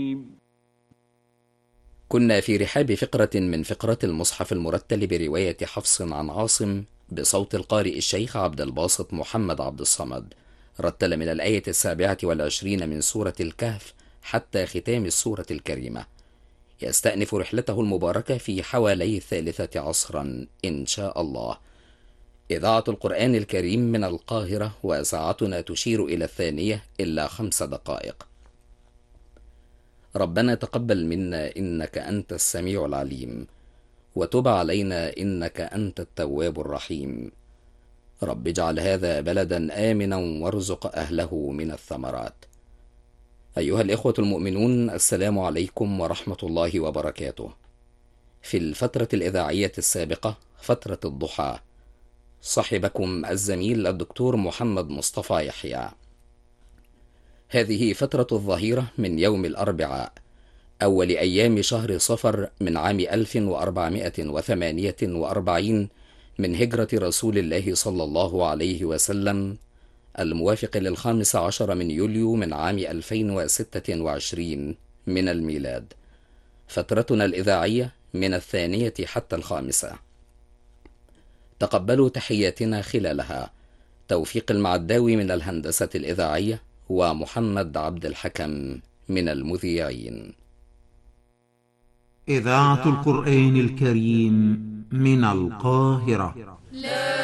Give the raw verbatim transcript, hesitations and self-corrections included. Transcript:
كنا في رحاب فقرة من فقرات المصحف المرتل برواية حفص عن عاصم بصوت القارئ الشيخ عبد الباسط محمد عبد الصمد. رتل من الآية السابعة والعشرين من سورة الكهف حتى ختام السورة الكريمة. يستأنف رحلته المباركة في حوالي الثالثة عصرا إن شاء الله. إذاعة القرآن الكريم من القاهرة، وساعتنا تشير إلى الثانية إلا خمس دقائق. ربنا تقبل منا إنك أنت السميع العليم، وتب علينا إنك أنت التواب الرحيم. رب اجعل هذا بلدا آمنا وارزق أهله من الثمرات. أيها الإخوة المؤمنون، السلام عليكم ورحمة الله وبركاته. في الفترة الإذاعية السابقة، فترة الضحى، صاحبكم الزميل الدكتور محمد مصطفى يحيى. هذه فترة الظهيرة من يوم الأربعاء أول أيام شهر صفر من عام ألف وأربعمائة وثمانية وأربعين من هجرة رسول الله صلى الله عليه وسلم، الموافق للخامس عشر من يوليو من عام ألفين وستة وعشرين من الميلاد. فترتنا الإذاعية من الثانية حتى الخامسة. تقبلوا تحياتنا خلالها. توفيق المعداوي من الهندسة الإذاعية، ومحمد عبد الحكم من المذيعين. إذاعة القرآن الكريم من القاهرة.